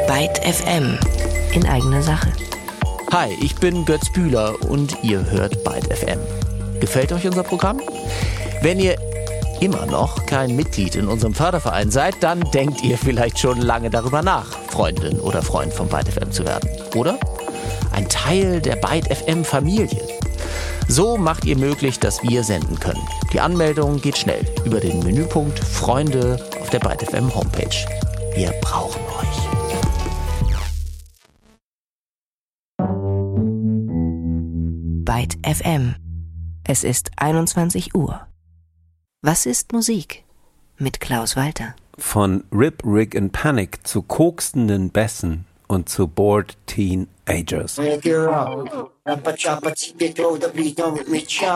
Byte FM in eigener Sache. Hi, ich bin Götz Bühler und ihr hört Byte FM. Gefällt euch unser Programm? Wenn ihr immer noch kein Mitglied in unserem Förderverein seid, dann denkt ihr vielleicht schon lange darüber nach, Freundin oder Freund von Byte FM zu werden. Oder? Ein Teil der Byte FM Familie. So macht ihr möglich, dass wir senden können. Die Anmeldung geht schnell über den Menüpunkt Freunde auf der Byte FM Homepage. Wir brauchen euch. Byte FM. Es ist 21 Uhr. Was ist Musik? Mit Klaus Walter. Von Rip, Rig and Panic zu kokstenden Bässen und zu Bored Teenagers.